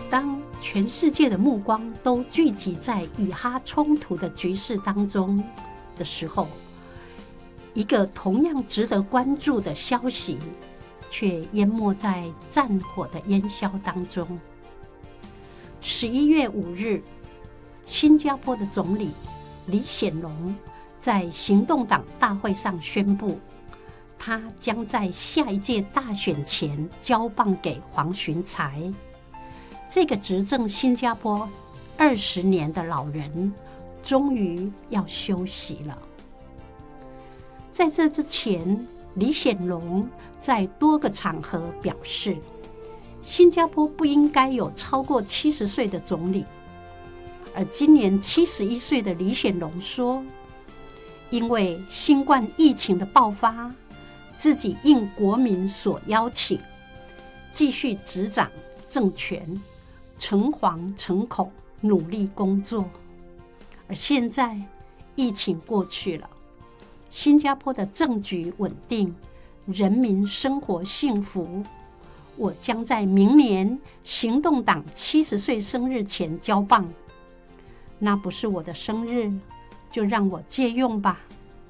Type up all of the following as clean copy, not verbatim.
当全世界的目光都聚集在以哈冲突的局势当中的时候，一个同样值得关注的消息却淹没在战火的烟硝当中。11月5日，新加坡的总理李显龙在行动党大会上宣布，他将在下一届大选前交棒给黄循财。这个执政新加坡20年的老人终于要休息了。在这之前，李显龙在多个场合表示，新加坡不应该有超过70岁的总理。而今年71岁的李显龙说，因为新冠疫情的爆发，自己应国民所邀请，继续执掌政权，诚惶诚恐，努力工作。而现在疫情过去了，新加坡的政局稳定，人民生活幸福，我将在明年行动党70岁生日前交棒。那不是我的生日，就让我借用吧。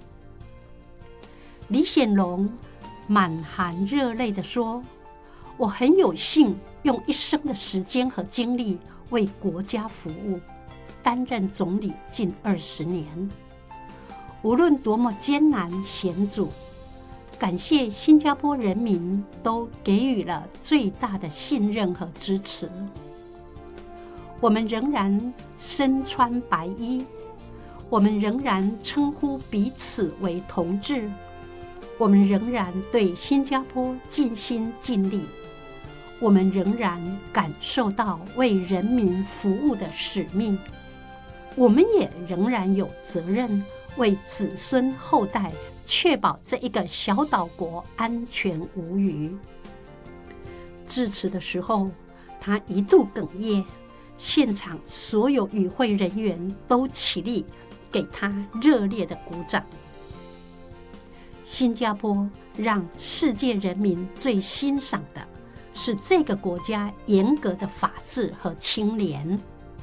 李显龙满含热泪地说，我很有幸用一生的时间和精力为国家服务，担任总理近20年。无论多么艰难险阻，感谢新加坡人民都给予了最大的信任和支持。我们仍然身穿白衣，我们仍然称呼彼此为同志，我们仍然对新加坡尽心尽力，我们仍然感受到为人民服务的使命，我们也仍然有责任为子孙后代确保这一个小岛国安全无虞。致辞的时候，他一度哽咽，现场所有与会人员都起立给他热烈的鼓掌。新加坡让世界人民最欣赏的是这个国家严格的法治和清廉。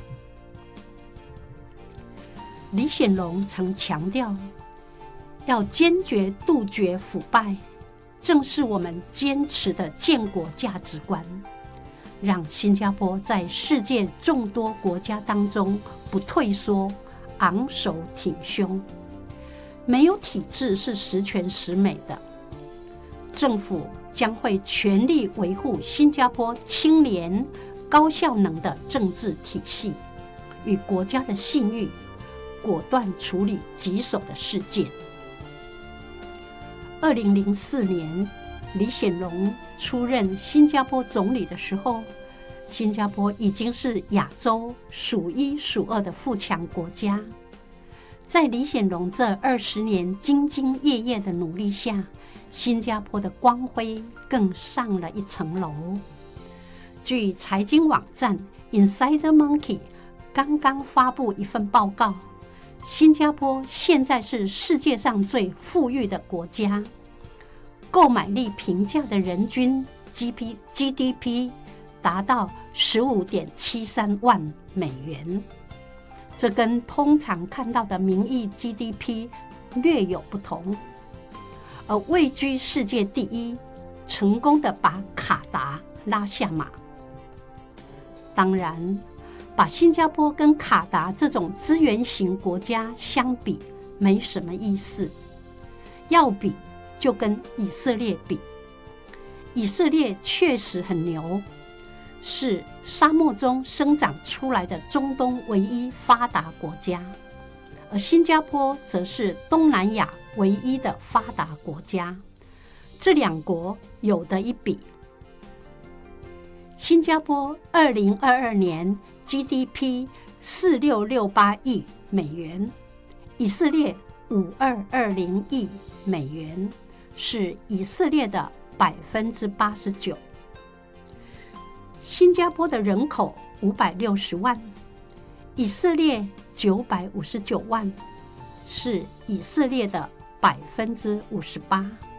李显龙曾强调，要坚决杜绝腐败，正是我们坚持的建国价值观，让新加坡在世界众多国家当中不退缩，昂首挺胸。没有体制是十全十美的，政府将会全力维护新加坡清廉、高效能的政治体系与国家的信誉，果断处理棘手的事件。2004年，李显龙出任新加坡总理的时候，新加坡已经是亚洲数一数二的富强国家。在李显龙这20年兢兢业业的努力下，新加坡的光辉更上了一层楼。据财经网站 Insider Monkey 刚刚发布一份报告，新加坡现在是世界上最富裕的国家，购买力平价的人均 GDP 达到15.73万美元，这跟通常看到的名义 GDP 略有不同。而位居世界第一，成功的把卡达拉下马。当然，把新加坡跟卡达这种资源型国家相比没什么意思，要比就跟以色列比。以色列确实很牛，是沙漠中生长出来的中东唯一发达国家，而新加坡则是东南亚唯一的发达国家，这两国有得一比。新加坡2022年 GDP 4668亿美元，以色列5220亿美元，是以色列的89%。新加坡的人口560万，以色列959万，是以色列的58%。